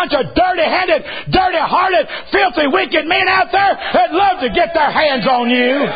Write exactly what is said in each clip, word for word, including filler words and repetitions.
bunch of dirty-handed, dirty-hearted, filthy, wicked men out there that love to get their hands on you.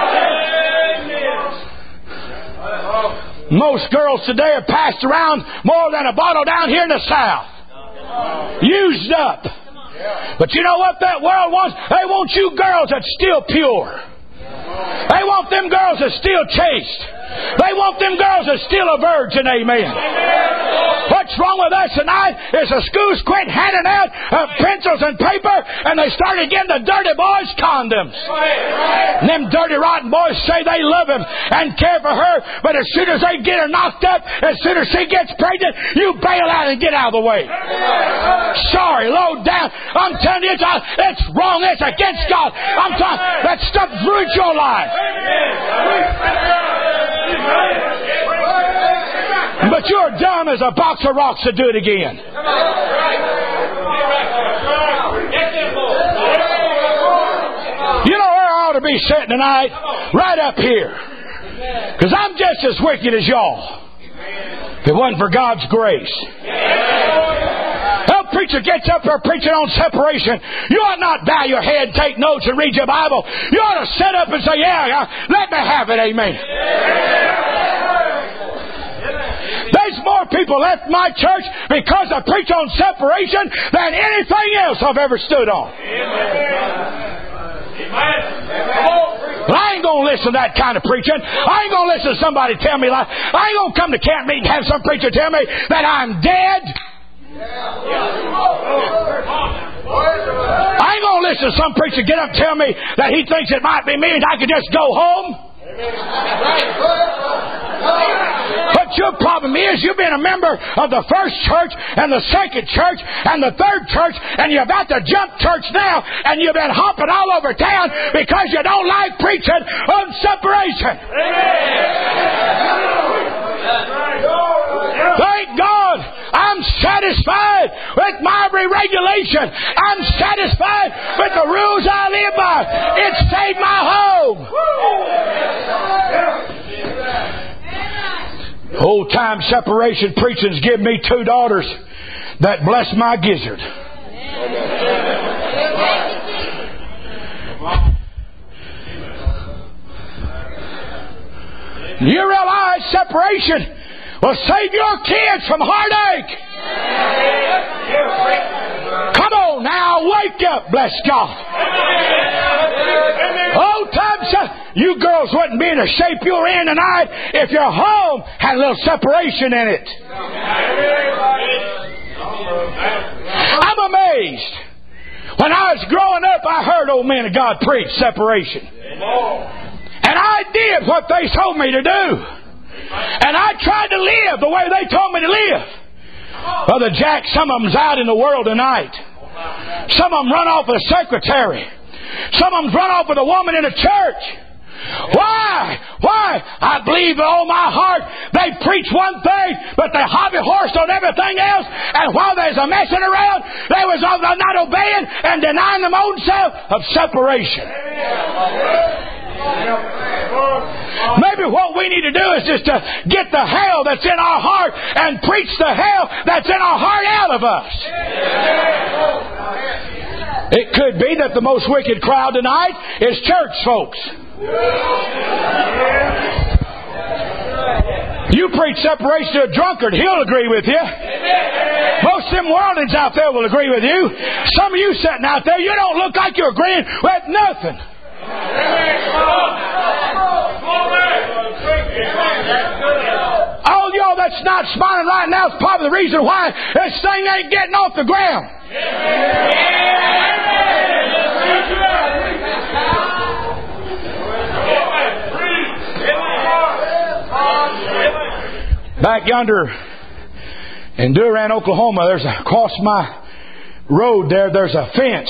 Most girls today are passed around more than a bottle down here in the South. Used up. But you know what that world wants? They want you girls that's still pure. They want them girls that's still chaste. They want them girls that's still a virgin, amen. What's wrong with us tonight is the schools quit handing out uh, pencils and paper, and they started getting the dirty boys condoms. And them dirty, rotten boys say they love him and care for her, but as soon as they get her knocked up, as soon as she gets pregnant, you bail out and get out of the way. Sorry, low down. I'm telling you, it's, uh, it's wrong. It's against God. I'm telling you, that stuff ruins your life. But you're dumb as a box of rocks to do it again. You know where I ought to be sitting tonight? Right up here. Because I'm just as wicked as y'all. If it wasn't for God's grace. Well, preacher gets up there preaching on separation. You ought not bow your head, take notes, and read your Bible. You ought to sit up and say, yeah, let me have it, amen. There's more people left my church because I preach on separation than anything else I've ever stood on. But I ain't going to listen to that kind of preaching. I ain't going to listen to somebody tell me like, I ain't going to come to camp meeting and have some preacher tell me that I'm dead. I ain't going to listen to some preacher get up and tell me that he thinks it might be me and I could just go home. But your problem is you've been a member of the first church and the second church and the third church, and you're about to jump church now, and you've been hopping all over town because you don't like preaching on separation. Thank God I'm satisfied with my regulation. I'm satisfied with the rules I live by. It saved my home. Old time separation preaching's given me two daughters that bless my gizzard. You realize separation will save your kids from heartache. Come on now, wake up, bless God. Old time separation. You girls wouldn't be in the shape you're in tonight if your home had a little separation in it. I'm amazed. When I was growing up, I heard old men of God preach separation. And I did what they told me to do. And I tried to live the way they told me to live. Brother Jack, some of them's out in the world tonight. Some of them run off with a secretary. Some of them run off with a woman in a church. Why? Why? I believe with all my heart they preach one thing, but they hobby horsed on everything else. And while there's a messing around, they was not obeying and denying them own self of separation. Maybe what we need to do is just to get the hell that's in our heart and preach the hell that's in our heart out of us. It could be that the most wicked crowd tonight is church folks. You preach separation to a drunkard, he'll agree with you. Most of them worldlings out there will agree with you. Some of you sitting out there, you don't look like you're agreeing with nothing. All y'all that's not smiling right now is probably the reason why this thing ain't getting off the ground. Back yonder in Durant, Oklahoma, there's a, across my road there, there's a fence.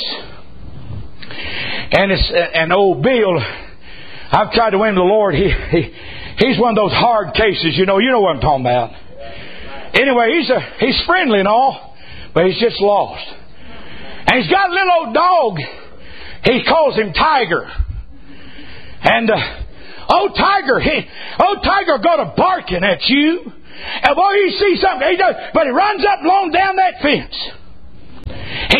And it's an old Bill. I've tried to win the Lord. He, he He's one of those hard cases, you know. You know what I'm talking about. Anyway, he's a, he's friendly and all, but he's just lost. And he's got a little old dog. He calls him Tiger. And uh, old Tiger, he, old Tiger go to barking at you. And boy, you see something, he does, but he runs up along down that fence.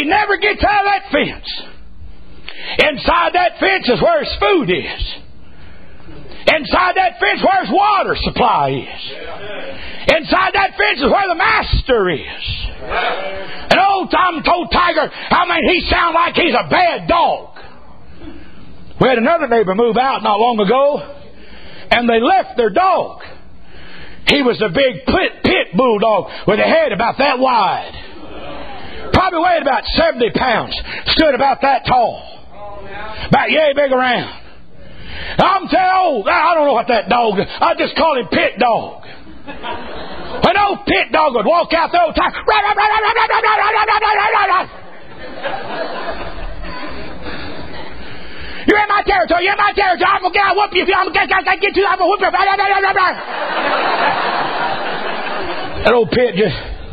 never gets out of that fence. Inside that fence is where his food is. Inside that fence where his water supply is. Inside that fence is where the master is. And old Tom told Tiger, I mean, he sounds like he's a bad dog. We had another neighbor move out not long ago, and they left their dog. He was a big pit, pit bulldog with a head about that wide. Probably weighed about seventy pounds. Stood about that tall. About yay big around. I'm telling you, I don't know what that dog is. I just call him Pit Dog. An old Pit Dog would walk out the old time. You're in my territory. You're in my territory. I'm going to whoop you. I'm going to get you. I'm going to whoop you. That old Pit just...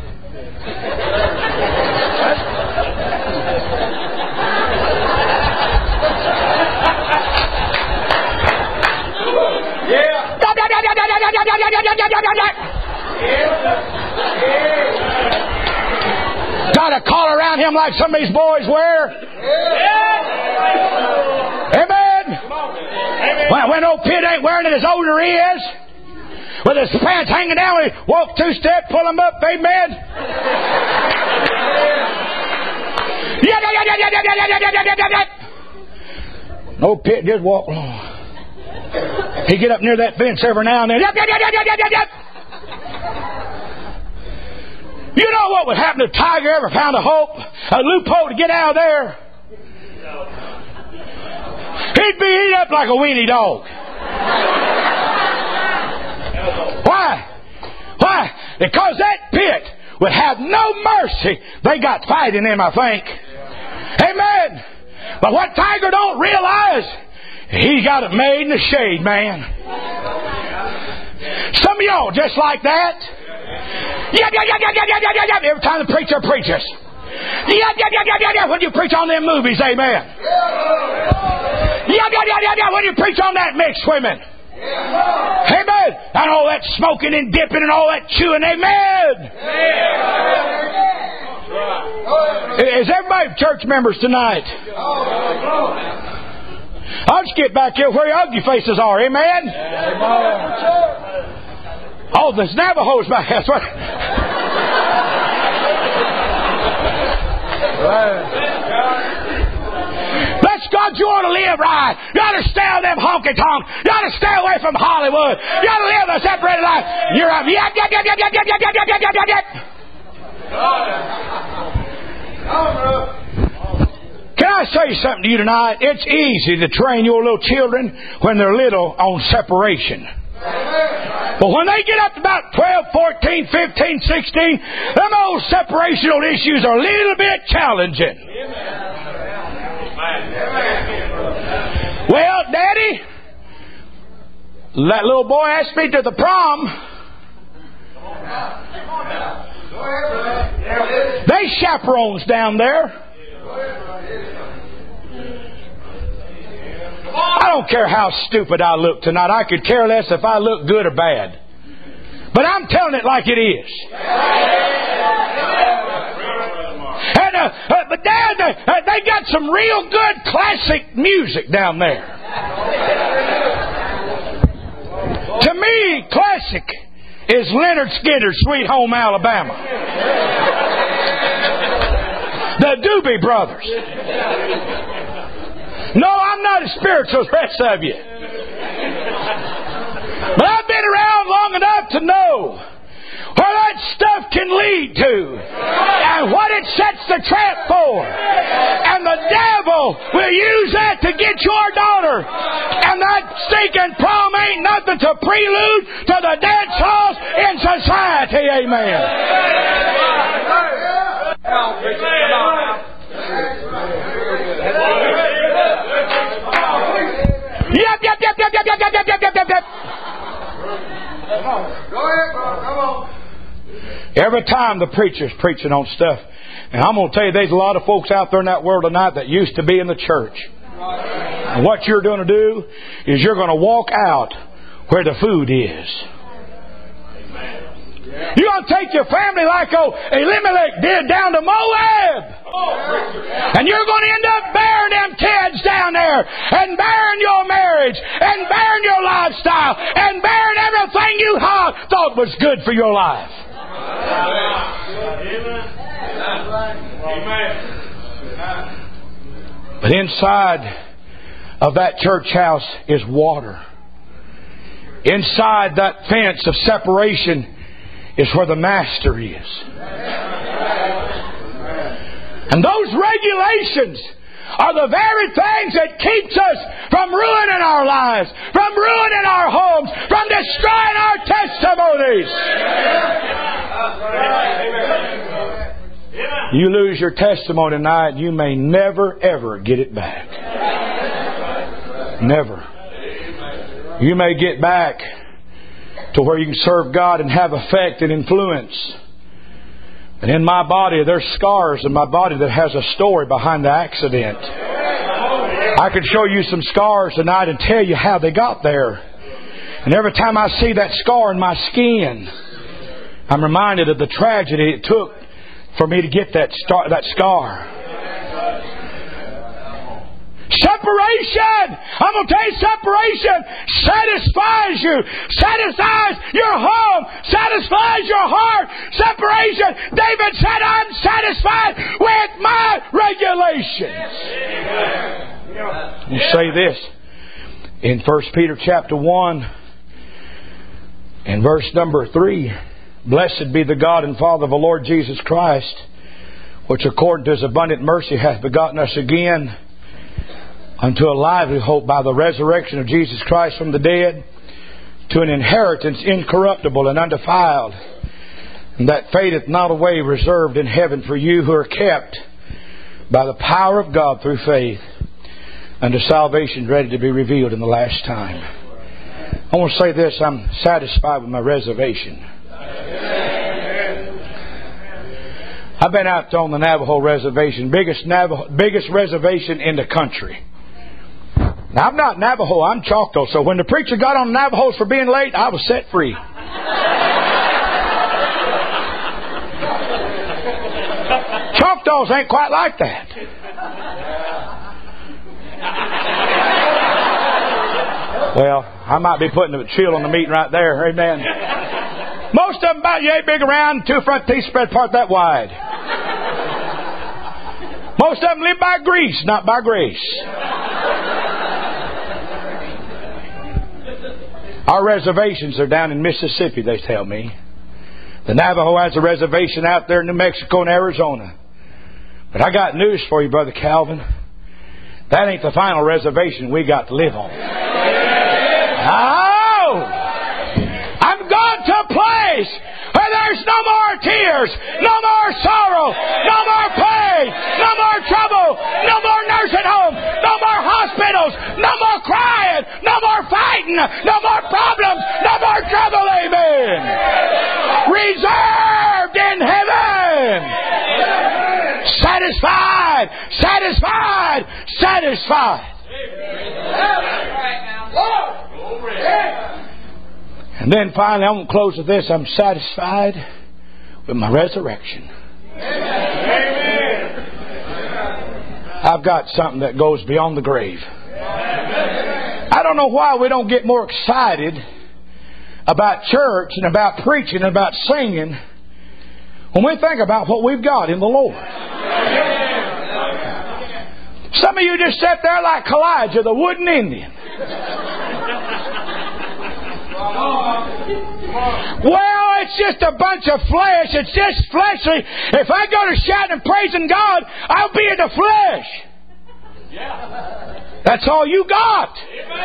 Yeah. Got a collar around him like some of these boys wear. Amen. When, when old Pit ain't wearing it as older he is, with his pants hanging down, he walk two steps, pull them up. Amen. Old Pit just walk along. He get up near that fence every now and then. Yep, yep, yep, yep, yep, yep, yep. You know what would happen if Tiger ever found a hope, a loophole to get out of there? He'd be eaten up like a weenie dog. Why? Why? Because that Pit would have no mercy. They got fighting him, I think. Amen. But what Tiger don't realize, he got it made in the shade, man. Some of y'all just like that. Yep, yep, yep, yep, yep, yep, yep, yep. Every time the preacher preaches. Yep, yep, yep, yep, yep, yep. When you preach on them movies, amen. Yep, yep, yep, yep, yep. When you preach on that mixed swimming. Amen. And all that smoking and dipping and all that chewing, amen. Is everybody church members tonight? I'll just get back here where your ugly faces are. Amen? Oh, there's Navajos back. That's right. Bless God, you ought to live right. You ought to stay out of them honky-tonk. You ought to stay away from Hollywood. You ought to live a separated life. You're up. Yep, yep, yep, yep, yep, yep, yep, yep, yep, yep, yep. Can I say something to you tonight? It's easy to train your little children when they're little on separation. But when they get up to about twelve, fourteen, fifteen, sixteen, them old separational issues are a little bit challenging. Well, Daddy, that little boy asked me to the prom. They chaperones down there. I don't care how stupid I look tonight. I could care less if I look good or bad. But I'm telling it like it is. And, uh, uh, but Dad, uh, they got some real good classic music down there. To me, classic is Leonard Skinner's Sweet Home Alabama. The Doobie Brothers. No, I'm not as spiritual as the rest of you. But I've been around long enough to know where that stuff can lead to and what it sets the trap for. And the devil will use that to get your daughter. And that stinking prom ain't nothing to prelude to the dance halls in society. Amen. Yep, yep, yep, yep, yep, yep, yep, yep, yep, yep, yep. Come on. Go ahead, bro. Come on. Every time the preacher's preaching on stuff, and I'm going to tell you, there's a lot of folks out there in that world tonight that used to be in the church. And what you're going to do is you're going to walk out where the food is. You're going to take your family like old Elimelech did down to Moab. there and bearing your marriage and bearing your lifestyle and bearing everything you thought was good for your life. But inside of that church house is water. Inside that fence of separation is where the Master is. And those regulations are the very things that keeps us from ruining our lives, from ruining our homes, from destroying our testimonies. You lose your testimony tonight, you may never ever get it back. Never. You may get back to where you can serve God and have effect and influence. And in my body, there's scars in my body that has a story behind the accident. I could show you some scars tonight and tell you how they got there. And every time I see that scar in my skin, I'm reminded of the tragedy it took for me to get that star, that scar. Separation! I'm going to tell you, separation satisfies you, satisfies your home, satisfies your heart. Separation, David said, I'm satisfied with my regulations. You say this in First Peter chapter one and verse number three. Blessed be the God and Father of the Lord Jesus Christ, which according to His abundant mercy hath begotten us again unto a lively hope by the resurrection of Jesus Christ from the dead, to an inheritance incorruptible and undefiled, and that fadeth not away, reserved in heaven for you who are kept by the power of God through faith unto salvation ready to be revealed in the last time. I want to say this, I'm satisfied with my reservation. I've been out on the Navajo reservation, biggest Navajo, biggest reservation in the country. Now, I'm not Navajo, I'm Choctaw, so when the preacher got on Navajos for being late, I was set free. Choctaws ain't quite like that. Well, I might be putting a chill on the meat right there, amen. Most of them about yay big around, two front teeth spread apart that wide. Most of them live by grease, not by grace. Our reservations are down in Mississippi, they tell me. The Navajo has a reservation out there in New Mexico and Arizona. But I got news for you, Brother Calvin. That ain't the final reservation we got to live on. Oh! I'm going to a place where there's no more tears, no more sorrow, no more pain, no more trouble, no more nursing home, no more hospitals, no more crying, no more fighting, no more problems, no more trouble, amen. Reserved in heaven. Satisfied, satisfied, satisfied. And then finally, I won't close with this. I'm satisfied with my resurrection. I've got something that goes beyond the grave. I don't know why we don't get more excited about church and about preaching and about singing when we think about what we've got in the Lord. Some of you just sit there like Elijah, the wooden Indian. Well, it's just a bunch of flesh. It's just fleshly. If I go to shouting and praising God, I'll be in the flesh. That's all you got.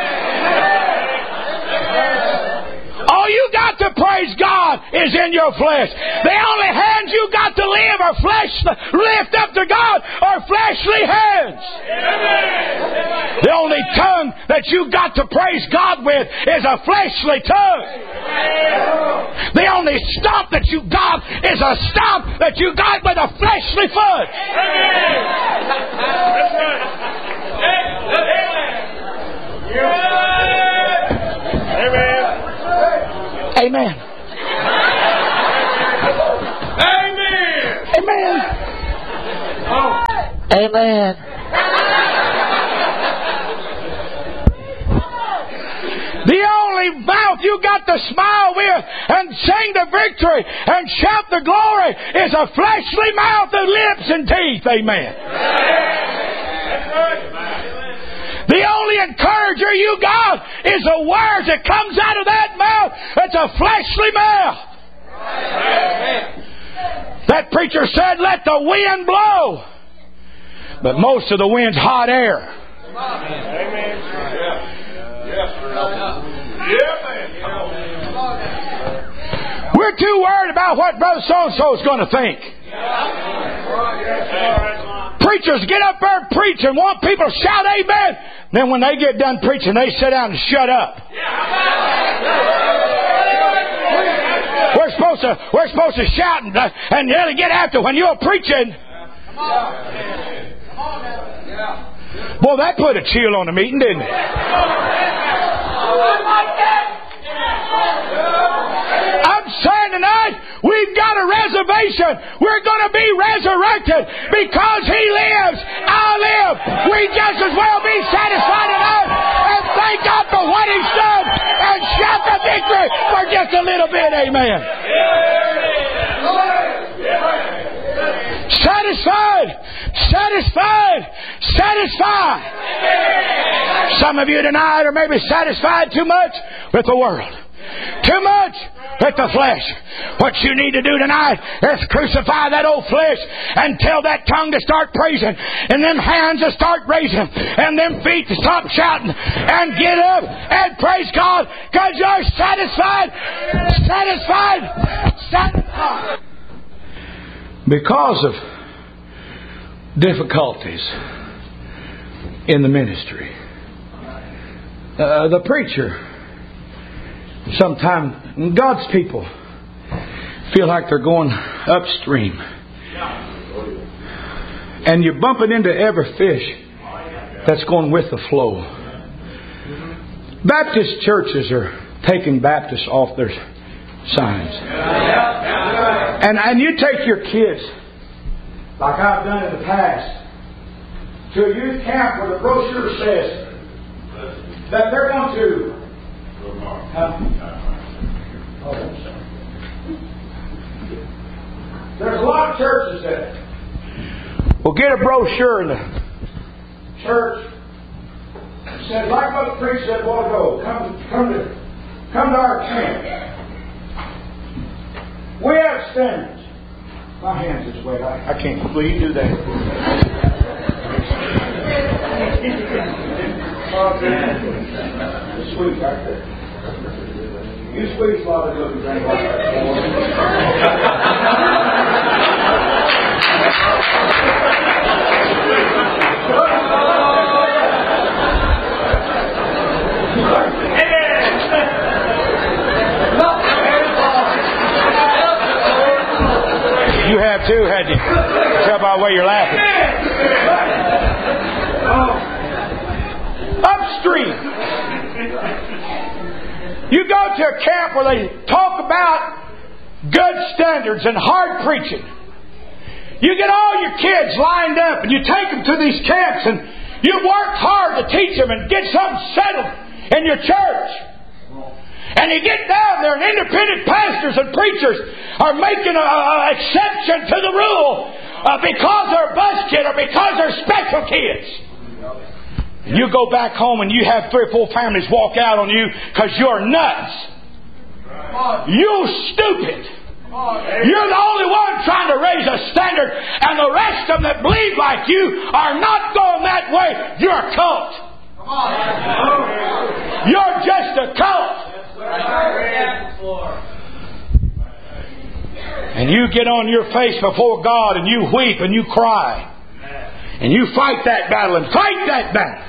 All you got to praise God is in your flesh. The only hands you got to live are flesh, lift up to God are fleshly hands. The only tongue that you got to praise God with is a fleshly tongue. The only stomp that you got is a stomp that you got with a fleshly foot. Amen. Amen. Amen. Amen. The only mouth you got to smile with and sing the victory and shout the glory is a fleshly mouth and lips and teeth. Amen. The only encourager you got is the words that comes out of that mouth. It's a fleshly mouth. That preacher said, let the wind blow. But most of the wind's hot air. We're too worried about what Brother So-and-so is going to think. Preachers get up there and preach and want people to shout amen. Then when they get done preaching, they sit down and shut up. We're supposed to we're supposed to shout and, uh, and really get after when you're preaching. Boy, that put a chill on the meeting, didn't it? I'm saying tonight, we've got a reservation. We're going to be resurrected because He lives. I live. We just as well be satisfied tonight and thank God for what He's done and shout the victory for just a little bit. Amen. Satisfied, satisfied, satisfied. Some of you tonight are maybe satisfied too much with the world, too much with the flesh. What you need to do tonight is crucify that old flesh and tell that tongue to start praising, and them hands to start raising, and them feet to stop shouting, and get up and praise God because you're satisfied, satisfied, satisfied. Because of difficulties in the ministry, uh, the preacher, sometimes God's people feel like they're going upstream, and you're bumping into every fish that's going with the flow. Baptist churches are taking Baptists off their signs. And, and you take your kids, like I've done in the past, to a youth camp where the brochure says that they're going to... Uh, oh, there's a lot of churches that will get a brochure in the church that says, like what the preacher said a while ago, come, come, to, come to our camp. We have standards. My hands this way. I, I can't believe you do that. The sweet right there. You squeeze a lot of good drink like You have too, had you? Tell by the way you're laughing. Upstream. You go to a camp where they talk about good standards and hard preaching. You get all your kids lined up and you take them to these camps and you work hard to teach them and get something settled in your church. And you get down there and independent pastors and preachers are making an exception to the rule uh, because they're bus kid or because they're special kids. And you go back home and you have three or four families walk out on you because you're nuts. You stupid. You're the only one trying to raise a standard, and the rest of them that believe like you are not going that way. You're a cult. You're just a cult. And you get on your face before God and you weep and you cry. And you fight that battle and fight that battle.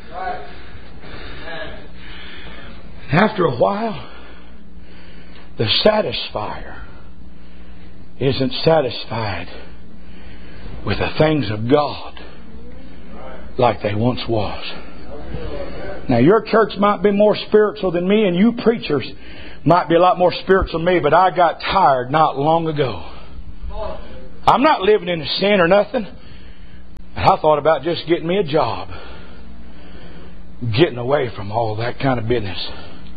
After a while, the satisfier isn't satisfied with the things of God like they once was. Now, your church might be more spiritual than me, and you preachers might be a lot more spiritual than me, but I got tired not long ago. I'm not living in sin or nothing. I thought about just getting me a job. Getting away from all that kind of business.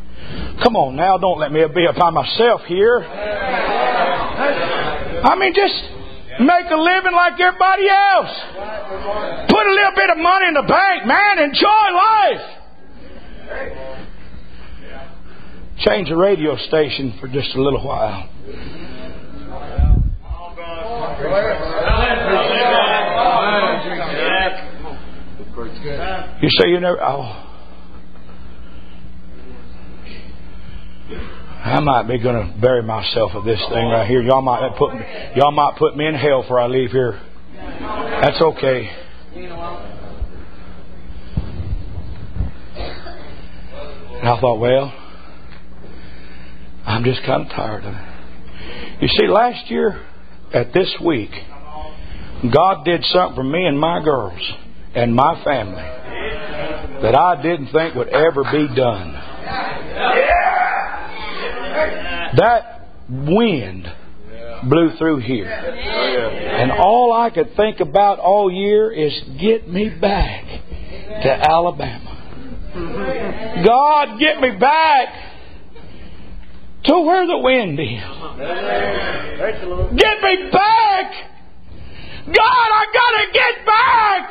Come on now, don't let me be up by myself here. I mean, just make a living like everybody else. Put a little bit of money in the bank, man. Enjoy life. Change the radio station for just a little while. You say you never... Oh. I might be going to bury myself with this thing right here. Y'all might put me, y'all might put me in hell before I leave here. That's okay. And I thought, well, I'm just kind of tired of it. You see, last year at this week, God did something for me and my girls and my family that I didn't think would ever be done. That wind blew through here. And all I could think about all year is get me back to Alabama. God, get me back to where the wind is. Get me back. God, I gotta get back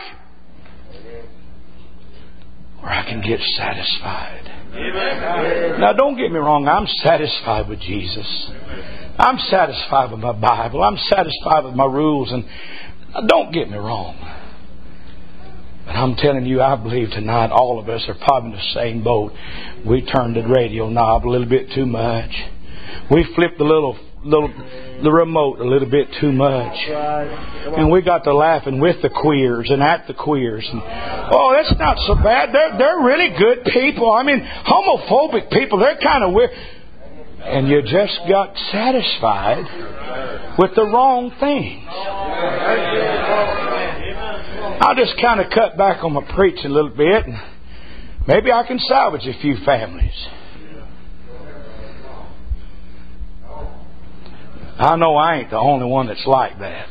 where I can get satisfied. Now, don't get me wrong. I'm satisfied with Jesus. I'm satisfied with my Bible. I'm satisfied with my rules. And don't get me wrong. But I'm telling you, I believe tonight all of us are probably in the same boat. We turned the radio knob a little bit too much. We flipped the little, little, the remote a little bit too much. And we got to laughing with the queers and at the queers. And, oh, that's not so bad. They're, they're really good people. I mean, homophobic people, they're kind of weird. And you just got satisfied with the wrong things. I'll just kind of cut back on my preaching a little bit. And maybe I can salvage a few families. I know I ain't the only one that's like that.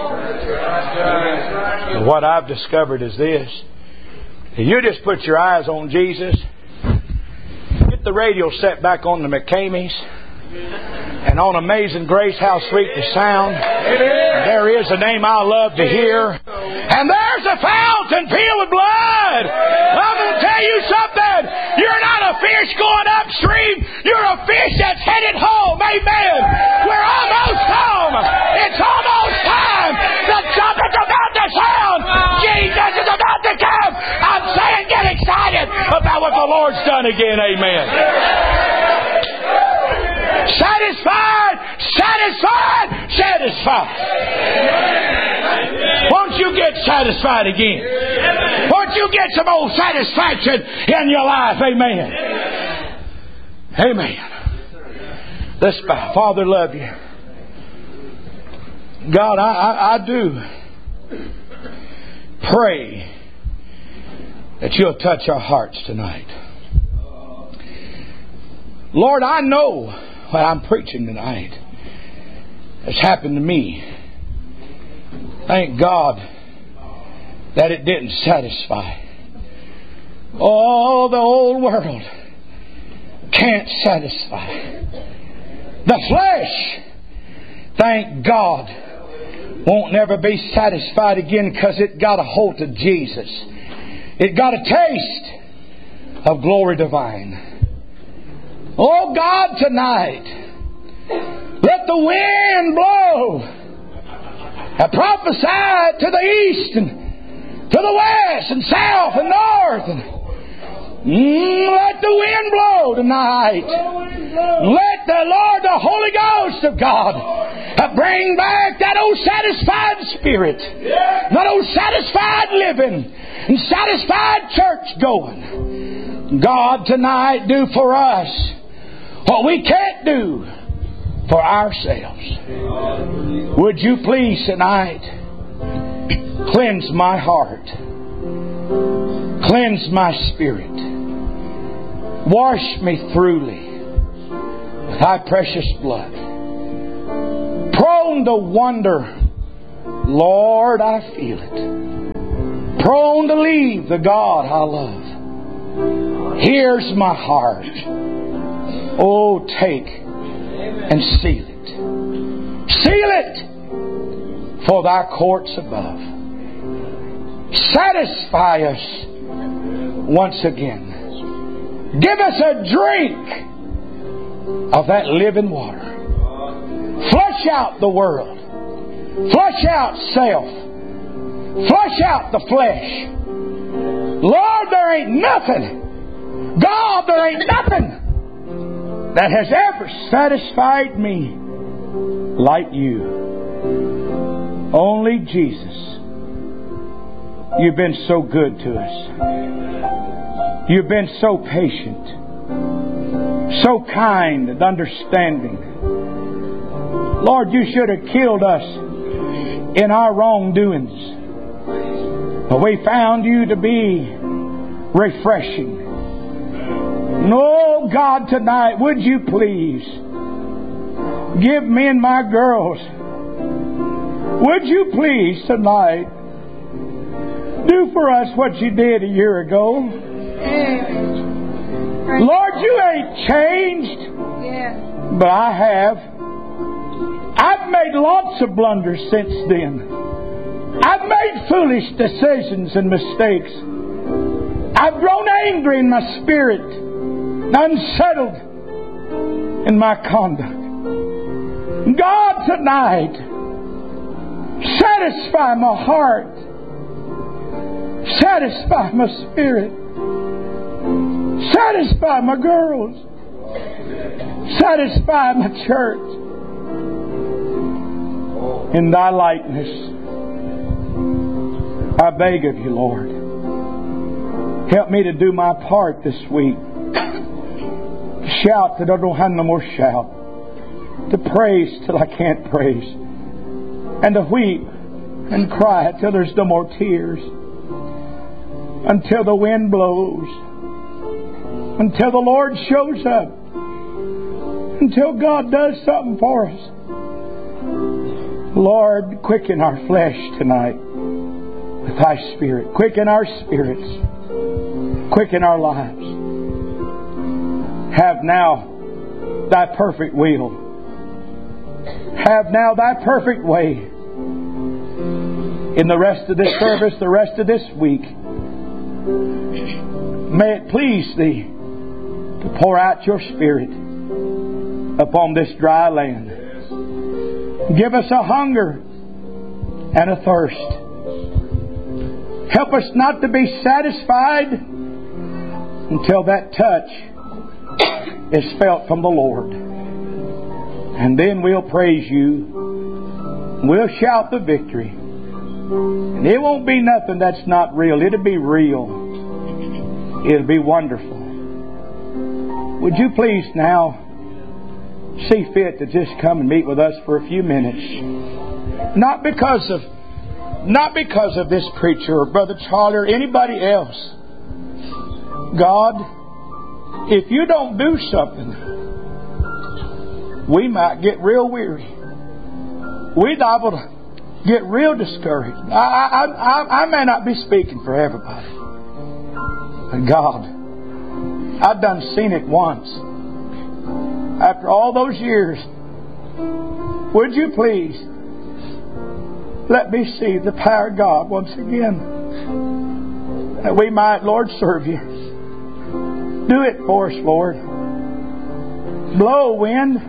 And what I've discovered is this. If you just put your eyes on Jesus, get the radio set back on the McCameys, and on Amazing Grace, how sweet the sound. There is a name I love to hear. And there's a fountain filled with blood. I'm going to tell you something. You're not a fish going upstream. You're a fish that's headed home. Amen. We're almost home. It's almost time. The trumpet's about to sound. Jesus is about to come. I'm saying get excited about what the Lord's done again. Amen. Satisfied, satisfied, satisfied. Won't you get satisfied again? Won't you get some old satisfaction in your life? Amen. Amen. Let's bow. Father, love you. God, I, I, I do pray that you'll touch our hearts tonight. Lord, I know what I'm preaching tonight has happened to me. Thank God that it didn't satisfy. Oh, the old world can't satisfy. The flesh, thank God, won't never be satisfied again because it got a hold of Jesus. It got a taste of glory divine. Oh God, tonight, let the wind blow. I prophesy to the east and to the west and south and north. And, mm, let the wind blow tonight. Let the Lord, the Holy Ghost of God, uh, bring back that old satisfied spirit, that old satisfied living, and satisfied church going. God, tonight, do for us what we can't do for ourselves. Would you please tonight cleanse my heart, cleanse my spirit, wash me thoroughly with thy precious blood. Prone to wonder, Lord, I feel it. Prone to leave the God I love. Here's my heart. Oh, take and seal it. Seal it for thy courts above. Satisfy us once again. Give us a drink of that living water. Flush out the world. Flush out self. Flush out the flesh. Lord, there ain't nothing. God, there ain't nothing that has ever satisfied me like you. Only Jesus. You've been so good to us. You've been so patient, so kind and understanding. Lord, you should have killed us in our wrongdoings. But we found you to be refreshing. No, God, tonight, would you please give me and my girls, would you please tonight do for us what you did a year ago? Lord, you ain't changed, but I have. I've made lots of blunders since then. I've made foolish decisions and mistakes. I've grown angry in my spirit, unsettled in my conduct. God, tonight, satisfy my heart. Satisfy my spirit. Satisfy my girls. Satisfy my church. In thy likeness, I beg of you, Lord, help me to do my part this week. To shout till I don't have no more shout. To praise till I can't praise. And to weep and cry till there's no more tears. Until the wind blows. Until the Lord shows up. Until God does something for us. Lord, quicken our flesh tonight with thy Spirit. Quicken our spirits. Quicken our lives. Have now thy perfect will. Have now thy perfect way in the rest of this service, the rest of this week. May it please thee to pour out your Spirit upon this dry land. Give us a hunger and a thirst. Help us not to be satisfied until that touch is felt from the Lord. And then we'll praise you. We'll shout the victory. And it won't be nothing that's not real. It'll be real. It'll be wonderful. Would you please now see fit to just come and meet with us for a few minutes? Not because of not because of this preacher or Brother Charlie or anybody else. God, if you don't do something, we might get real weary. We're liable to get real discouraged. I, I, I, I may not be speaking for everybody. But God, I've done seen it once. After all those years, would you please let me see the power of God once again, that we might, Lord, serve you. Do it for us, Lord. Blow, wind.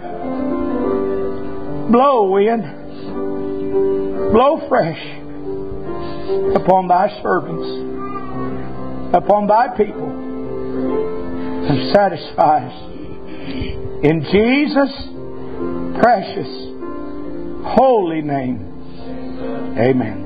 Blow, wind. Blow fresh upon thy servants, upon thy people, and satisfy us. In Jesus' precious, holy name, amen.